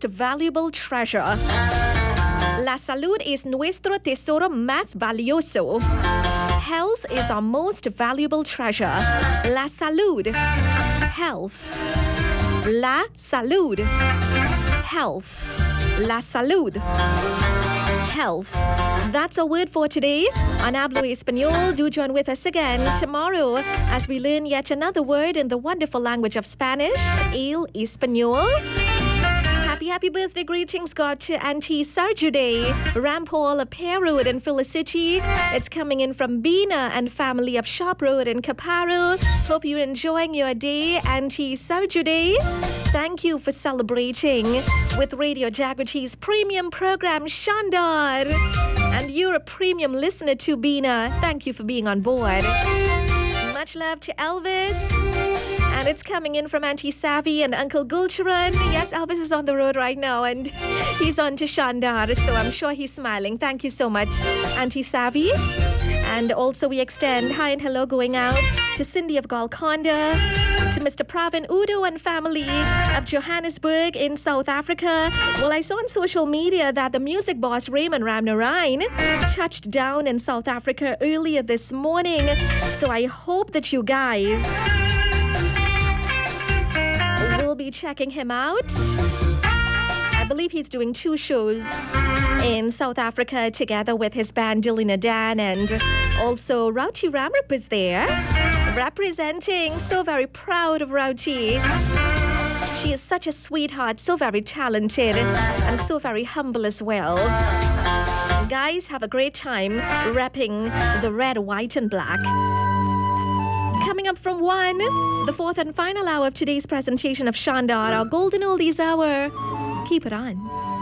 most valuable treasure. La salud es nuestro tesoro más valioso. Health is our most valuable treasure. La salud. Health. La salud. Health. La salud. Health. That's our word for today on Hablo Español. Do join with us again tomorrow as we learn yet another word in the wonderful language of Spanish, El Español. Happy birthday greetings go to Auntie Sarjude, Rampol, Pear Road in Felicity. It's coming in from Bina and family of Shop Road in Caparo. Hope you're enjoying your day, Auntie Sarjude. Thank you for celebrating with Radio Jagriti's premium program, Shandar. And you're a premium listener to Bina. Thank you for being on board. Much love to Elvis. And it's coming in from Auntie Savvy and Uncle Gulcharan. Yes, Elvis is on the road right now and he's on to Shandar, so I'm sure he's smiling. Thank you so much, Auntie Savvy. And also we extend hi and hello going out to Cindy of Golconda, to Mr. Pravin Udo and family of Johannesburg in South Africa. Well, I saw on social media that the music boss Raymond Ramnarine touched down in South Africa earlier this morning. So I hope that you guys will be checking him out. I believe he's doing 2 shows in South Africa together with his band Dilly Nadan, and also Rauti Ramrup is there representing. So very proud of Rauti. She is such a sweetheart, so very talented and so very humble as well. Guys, have a great time repping the red, white and black. Coming up from 1, the 4th and final hour of today's presentation of Shandar, our Golden Oldies Hour. Keep it on.